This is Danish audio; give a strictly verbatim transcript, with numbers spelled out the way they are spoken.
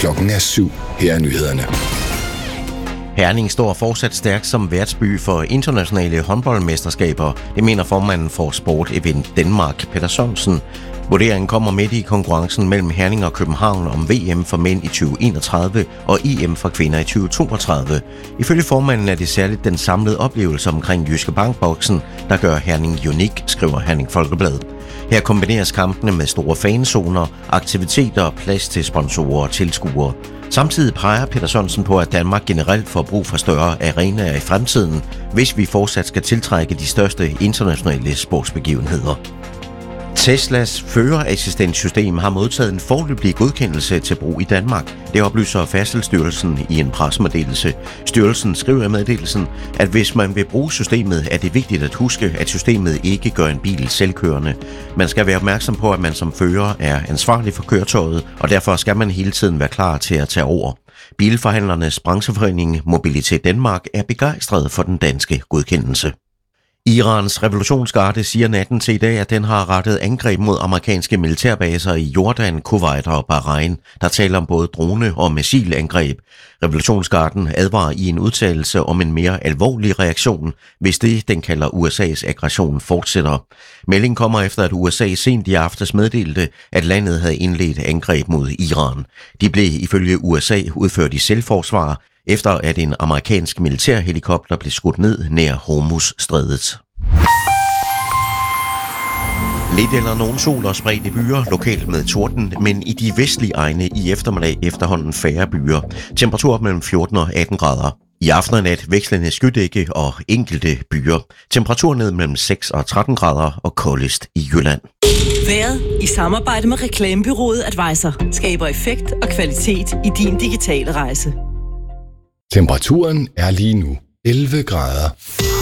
Klokken er syv. Her er nyhederne. Herning står fortsat stærkt som værtsby for internationale håndboldmesterskaber. Det mener formanden for Sport Event Denmark, Peter Sørensen. Vurderingen kommer midt i konkurrencen mellem Herning og København om V M for mænd i tyve enogtredive og E M for kvinder i tyve toogtredive. Ifølge formanden er det særligt den samlede oplevelse omkring Jyske Bank-boksen, der gør Herning unik, skriver Herning Folkeblad. Her kombineres kampene med store fanzoner, aktiviteter og plads til sponsorer og tilskuere. Samtidig peger Peter Sørensen på, at Danmark generelt får brug for større arenaer i fremtiden, hvis vi fortsat skal tiltrække de største internationale sportsbegivenheder. Teslas førerassistenssystem har modtaget en foreløbig godkendelse til brug i Danmark. Det oplyser Færdselsstyrelsen i en pressemeddelelse. Styrelsen skriver i meddelelsen, at hvis man vil bruge systemet, er det vigtigt at huske, at systemet ikke gør en bil selvkørende. Man skal være opmærksom på, at man som fører er ansvarlig for køretøjet, og derfor skal man hele tiden være klar til at tage over. Bilforhandlernes brancheforening Mobilitet Danmark er begejstret for den danske godkendelse. Irans revolutionsgarde siger natten til i dag, at den har rettet angreb mod amerikanske militærbaser i Jordan, Kuwait og Bahrain, der taler om både drone- og missilangreb. Revolutionsgarden advarer i en udtalelse om en mere alvorlig reaktion, hvis det, den kalder U S A's aggression, fortsætter. Meldingen kommer efter, at U S A sent i aftes meddelte, at landet havde indledt angreb mod Iran. De blev ifølge U S A udført i selvforsvar, efter at en amerikansk militærhelikopter blev skudt ned nær Hormuzstrædet. Lidt eller nogen sol og spredte byer, lokalt med torden, men i de vestlige egne i eftermiddag efterhånden færre byer. Temperatur mellem fjorten og atten grader. I aften og nat vekslende skydække og enkelte byer. Temperatur ned mellem seks og tretten grader og koldest i Jylland. Været i samarbejde med reklamebureauet Advisor skaber effekt og kvalitet i din digitale rejse. Temperaturen er lige nu elleve grader.